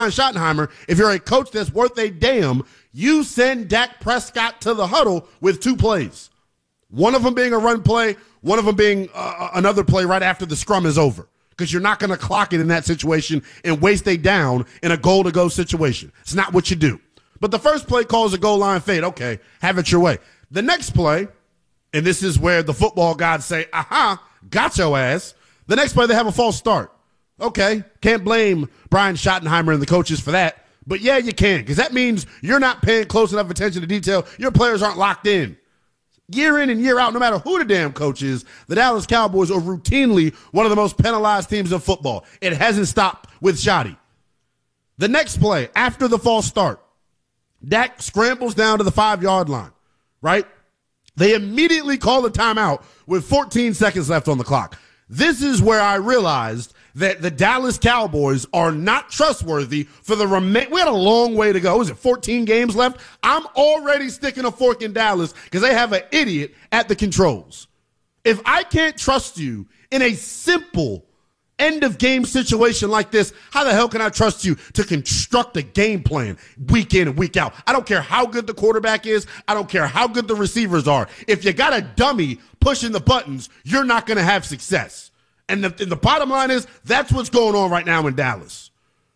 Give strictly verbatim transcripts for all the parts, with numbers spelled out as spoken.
Schottenheimer, if you're a coach that's worth a damn, you send Dak Prescott to the huddle with two plays. One of them being a run play, one of them being uh, another play right after the scrum is over. Because you're not going to clock it in that situation and waste a down in a goal-to-go situation. It's not what you do. But the first play calls a goal line fade. Okay, have it your way. The next play, and this is where the football gods say, aha, got your ass. The next play, they have a false start. Okay, can't blame Brian Schottenheimer and the coaches for that. But yeah, you can, because that means you're not paying close enough attention to detail. Your players aren't locked in. Year in and year out, no matter who the damn coach is, the Dallas Cowboys are routinely one of the most penalized teams in football. It hasn't stopped with Schotty. The next play, after the false start, Dak scrambles down to the five-yard line, right? They immediately call a timeout with fourteen seconds left on the clock. This is where I realized that the Dallas Cowboys are not trustworthy for the remain. We had a long way to go. Was it fourteen games left? I'm already sticking a fork in Dallas because they have an idiot at the controls. If I can't trust you in a simple end of game situation like this, how the hell can I trust you to construct a game plan week in and week out? I don't care how good the quarterback is. I don't care how good the receivers are. If you got a dummy pushing the buttons, you're not going to have success. And the, and the bottom line is that's what's going on right now in Dallas.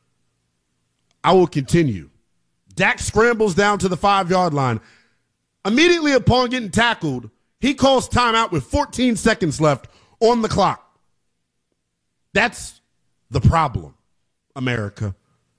I will continue. Dak scrambles down to the five-yard line. Immediately upon getting tackled, he calls timeout with fourteen seconds left on the clock. That's the problem, America.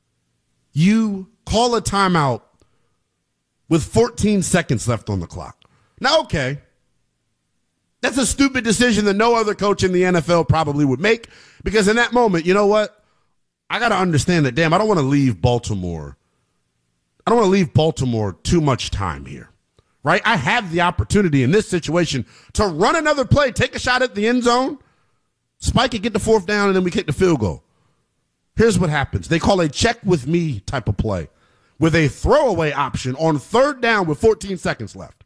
You call a timeout with fourteen seconds left on the clock. Now, okay, that's a stupid decision that no other coach in the N F L probably would make, because in that moment, you know what? I got to understand that, damn, I don't want to leave Baltimore. I don't want to leave Baltimore too much time here, right? I have the opportunity in this situation to run another play, take a shot at the end zone, spike it, get the fourth down, and then we kick the field goal. Here's what happens. They call a check with me type of play with a throwaway option on third down with fourteen seconds left.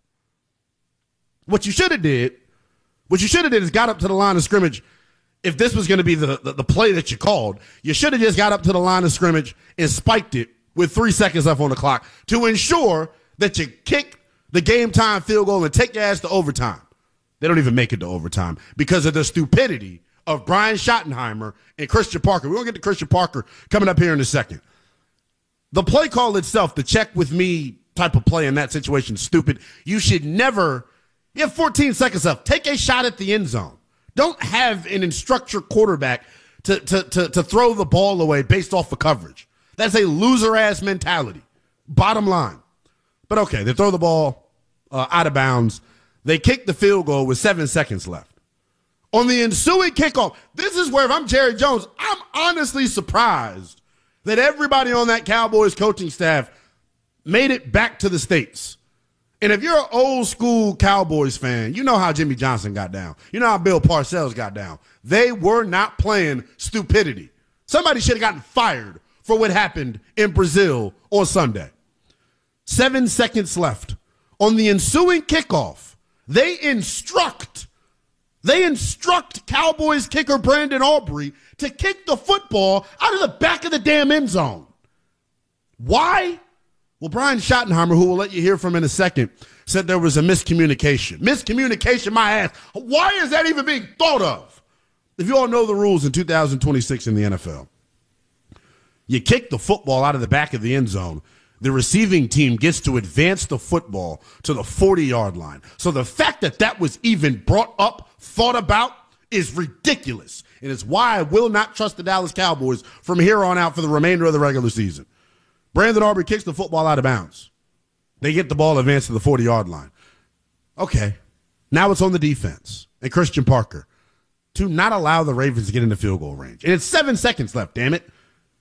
What you should have did, what you should have did is got up to the line of scrimmage. If this was going to be the, the, the play that you called, you should have just got up to the line of scrimmage and spiked it with three seconds left on the clock to ensure that you kick the game time field goal and take your ass to overtime. They don't even make it to overtime because of the stupidity of Brian Schottenheimer and Christian Parker. We're going to get to Christian Parker coming up here in a second. The play call itself, the check with me type of play in that situation, is stupid. You should never, you have fourteen seconds left. Take a shot at the end zone. Don't have an instruct your quarterback to, to, to, to throw the ball away based off of coverage. That's a loser-ass mentality. Bottom line. But okay, they throw the ball uh, out of bounds. They kick the field goal with seven seconds left. On the ensuing kickoff, this is where if I'm Jerry Jones, I'm honestly surprised that everybody on that Cowboys coaching staff made it back to the States. And if you're an old school Cowboys fan, you know how Jimmy Johnson got down. You know how Bill Parcells got down. They were not playing stupidity. Somebody should have gotten fired for what happened in Brazil on Sunday. Seven seconds left. On the ensuing kickoff, they instruct, they instruct Cowboys kicker Brandon Aubrey to kick the football out of the back of the damn end zone. Why? Well, Brian Schottenheimer, who we'll let you hear from in a second, said there was a miscommunication. Miscommunication, my ass. Why is that even being thought of? If you all know the rules in two thousand twenty-six in the N F L, you kick the football out of the back of the end zone. The receiving team gets to advance the football to the forty-yard line. So the fact that that was even brought up, thought about, is ridiculous. And it's why I will not trust the Dallas Cowboys from here on out for the remainder of the regular season. Brandon Aubrey kicks the football out of bounds. They get the ball advanced to the forty-yard line. Okay, now it's on the defense and Christian Parker to not allow the Ravens to get into field goal range. And it's seven seconds left, damn it.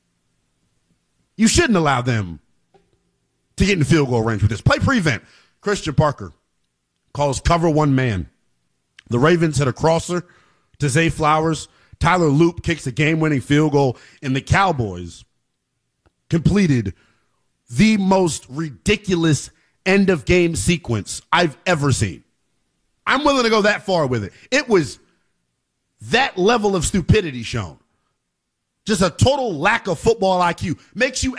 You shouldn't allow them to get in field goal range with this. Play prevent. Christian Parker calls cover one man. The Ravens hit a crosser to Zay Flowers. Tyler Loop kicks a game-winning field goal, and the Cowboys completed the most ridiculous end-of-game sequence I've ever seen. I'm willing to go that far with it. It was that level of stupidity shown. Just a total lack of football I Q. Makes you